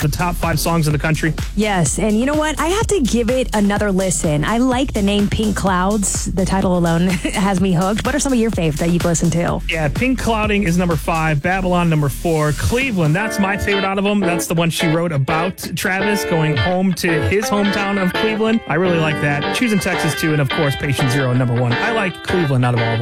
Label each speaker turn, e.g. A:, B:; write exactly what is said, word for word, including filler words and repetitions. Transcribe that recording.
A: the top five songs in the country.
B: Yes, and you know what? I have to give it another listen. I like the name Pink Clouds. The title alone has me hooked. What are some of your favorites that you've listened to?
A: Yeah, Pink Clouding is number five, Babylon number four, Cleveland, that's my favorite out of them. That's the one she wrote about Travis going home to his hometown of Cleveland. I really like that. Choosing Texas too, and of course Patient Zero number one. I like Cleveland out of all of them.